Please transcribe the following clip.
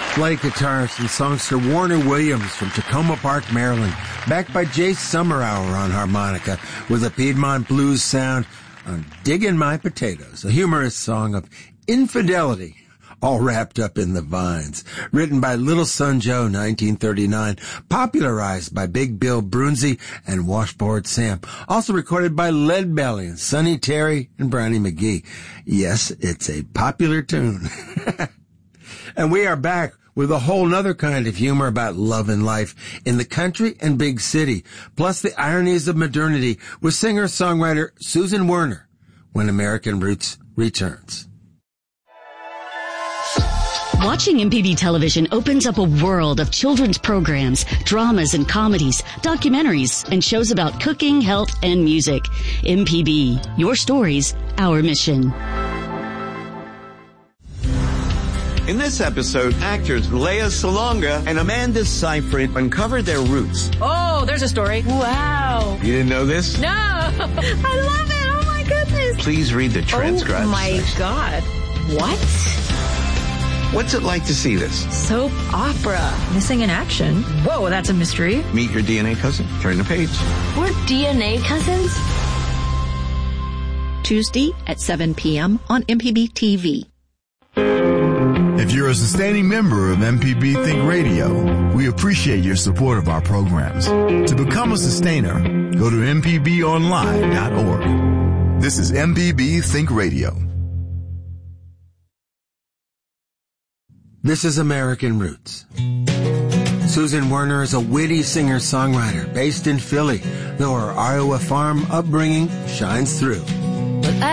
Flight guitarist and songster Warner Williams from Tacoma Park, Maryland, backed by Jay Summerhour on harmonica with a Piedmont blues sound on Diggin' My Potatoes, a humorous song of infidelity, all wrapped up in the vines. Written by Little Son Joe, 1939, popularized by Big Bill Brunzi and Washboard Sam. Also recorded by Lead Belly and Sonny Terry and Brownie McGee. Yes, it's a popular tune. And we are back with a whole nother kind of humor about love and life in the country and big city, plus the ironies of modernity with singer-songwriter Susan Werner when American Roots returns. Watching MPB television opens up a world of children's programs, dramas and comedies, documentaries, and shows about cooking, health, and music. MPB, your stories, our mission. In this episode, actors Lea Salonga and Amanda Seyfried uncovered their roots. Oh, there's a story. Wow. You didn't know this? No. I love it. Oh, my goodness. Please read the transcript. Oh, my God. What? What's it like to see this? Soap opera. Missing in action. Whoa, that's a mystery. Meet your DNA cousin. Turn the page. We're DNA cousins? Tuesday at 7 p.m. on MPB TV. If you're a sustaining member of MPB Think Radio, we appreciate your support of our programs. To become a sustainer, go to mpbonline.org. This is MPB Think Radio. This is American Roots. Susan Werner is a witty singer-songwriter based in Philly, though her Iowa farm upbringing shines through.